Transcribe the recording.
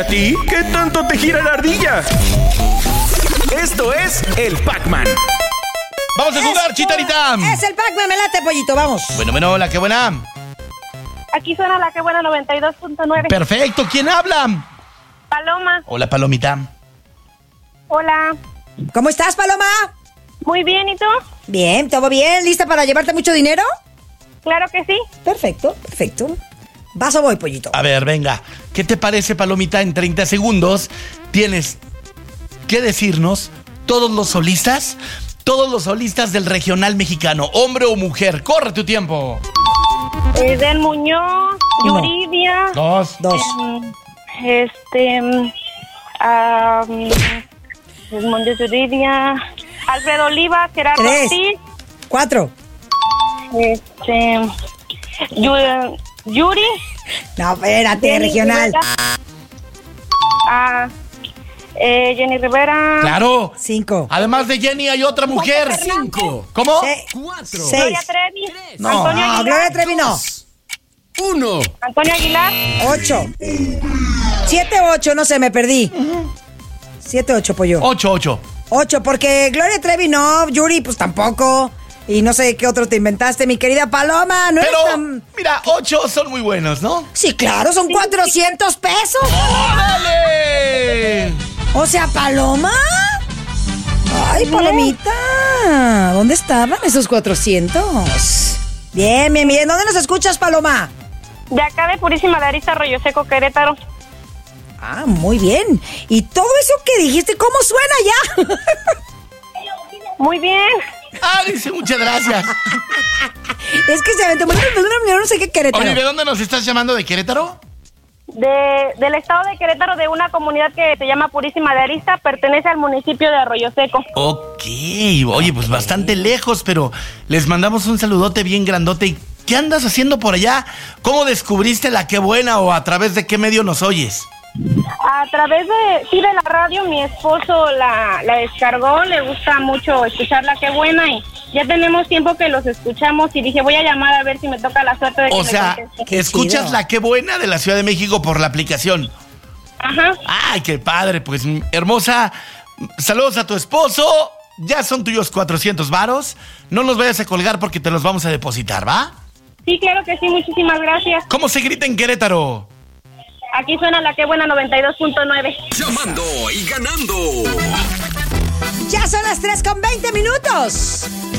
¿A ti? ¿Qué tanto te gira la ardilla? Esto es el Pac-Man. ¡Vamos a jugar, Chicharita! Es el Pac-Man, me late, pollito, vamos. Bueno, la que buena. Aquí suena la que buena 92.9. Perfecto, ¿quién habla? Paloma. Hola, Palomita. Hola. ¿Cómo estás, Paloma? Muy bien, ¿y tú? Bien, todo bien. ¿Lista para llevarte mucho dinero? Claro que sí. Perfecto, perfecto. ¿Vas o voy, pollito? A ver, venga. ¿Qué te parece, Palomita? En 30 segundos tienes que decirnos todos los solistas del regional mexicano, hombre o mujer. ¡Corre tu tiempo! Del Muñoz, Yuridia. Dos. Muñoz, Yuridia. Alfredo Oliva, Gerardo 3, Ortiz. 4. Yuri. No, espérate, Jenny regional. Rivera. Jenny Rivera. ¡Claro! 5. Además de Jenny hay otra mujer. 5, ¿Cómo? 4. 6. Gloria Trevi. No. Antonio No, Aguilar. Gloria Trevi no. 1. Antonio Aguilar. 8. 7, 8, no sé, me perdí. 7, 8, pollo. 8. 8, porque Gloria Trevi no, Yuri pues tampoco. Y no sé qué otro te inventaste, mi querida Paloma. No Pero, eres tan... mira, 8 son muy buenos, ¿no? Sí, claro, son 400 pesos. ¡Órale! O sea, Paloma. Ay, Palomita. ¿Dónde estaban esos 400? Bien. ¿Dónde nos escuchas, Paloma? De acá de Purísima de Arista, Arroyo Seco, Querétaro. Ah, muy bien. ¿Y todo eso que dijiste, cómo suena ya? Muy bien. Ah, dice, muchas gracias. Es que se aventó no sé qué Querétaro. Oye, ¿de dónde nos estás llamando? ¿De Querétaro? Del estado de Querétaro, de una comunidad que se llama Purísima de Arista, pertenece al municipio de Arroyo Seco. Ok, oye, pues bastante lejos, pero les mandamos un saludote bien grandote. ¿Y qué andas haciendo por allá? ¿Cómo descubriste la Qué Buena o a través de qué medio nos oyes? A través de la radio, mi esposo la descargó, le gusta mucho escuchar la Qué Buena y ya tenemos tiempo que los escuchamos y dije, voy a llamar a ver si me toca la suerte de que O me sea, conteste. Qué escuchas chido. la Qué Buena de la Ciudad de México por la aplicación. Ajá. Ay, qué padre, pues hermosa. Saludos a tu esposo. Ya son tuyos 400 varos. No nos vayas a colgar porque te los vamos a depositar, ¿va? Sí, claro que sí, muchísimas gracias. ¿Cómo se grita en Querétaro? Aquí suena la Qué Buena 92.9. Llamando y ganando. Ya son las 3:20.